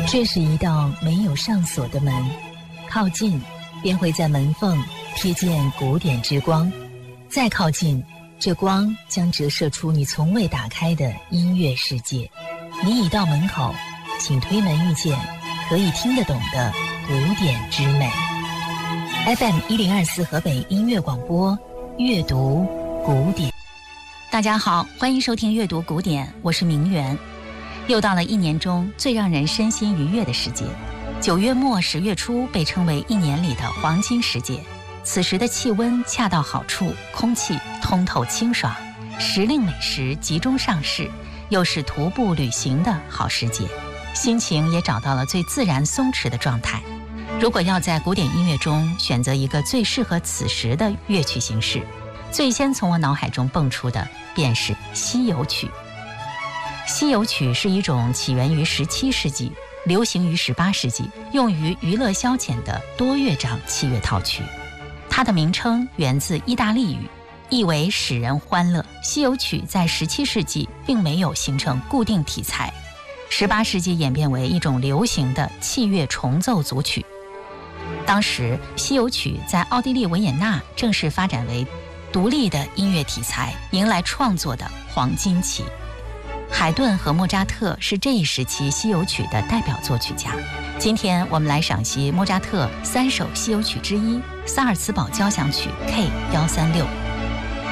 这是一道没有上锁的门，靠近便会在门缝瞥见古典之光，再靠近，这光将折射出你从未打开的音乐世界。你已到门口，请推门遇见可以听得懂的古典之美。FM 1024河北音乐广播，阅读古典。 大家好，欢迎收听阅读古典，我是明媛。又到了一年中最让人身心愉悦的时节，9月末10月初被称为一年里的黄金时节。此时的气温恰到好处，空气通透清爽，时令美食集中上市，又是徒步旅行的好时节，心情也找到了最自然松弛的状态。如果要在古典音乐中选择一个最适合此时的乐曲形式，最先从我脑海中蹦出的便是西游曲。西游曲是一种起源于17世纪，流行于18世纪，用于娱乐消遣的多乐章器乐套曲。它的名称源自意大利语，意为使人欢乐。西游曲在17世纪并没有形成固定题材，18世纪演变为一种流行的器乐重奏组曲。当时西游曲在奥地利维也纳正式发展为独立的音乐题材，迎来创作的黄金期。海顿和莫扎特是这一时期西游曲的代表作曲家。今天我们来赏析莫扎特3首西游曲之一——萨尔茨堡交响曲 K136。